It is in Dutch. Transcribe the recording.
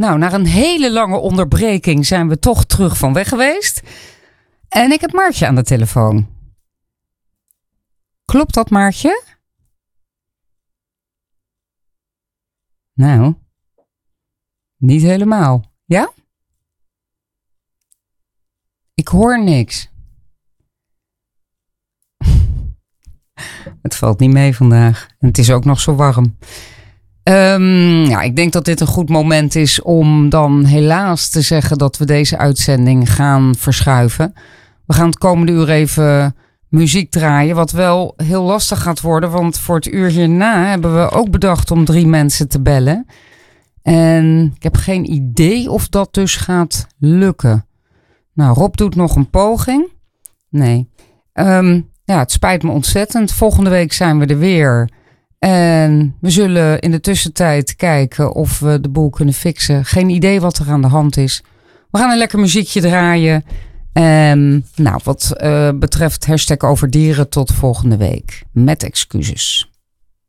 Nou, na een hele lange onderbreking zijn we toch terug van weg geweest. En ik heb Maartje aan de telefoon. Klopt dat, Maartje? Nou, niet helemaal. Ja? Ik hoor niks. Het valt niet mee vandaag. En het is ook nog zo warm. Ik denk dat dit een goed moment is om dan helaas te zeggen dat we deze uitzending gaan verschuiven. We gaan het komende uur even muziek draaien, wat wel heel lastig gaat worden. Want voor het uur hierna hebben we ook bedacht om 3 mensen te bellen. En ik heb geen idee of dat dus gaat lukken. Nou, Rob doet nog een poging. Nee. Het spijt me ontzettend. Volgende week zijn we er weer. En we zullen in de tussentijd kijken of we de boel kunnen fixen. Geen idee wat er aan de hand is. We gaan een lekker muziekje draaien. Wat betreft #over dieren tot volgende week. Met excuses.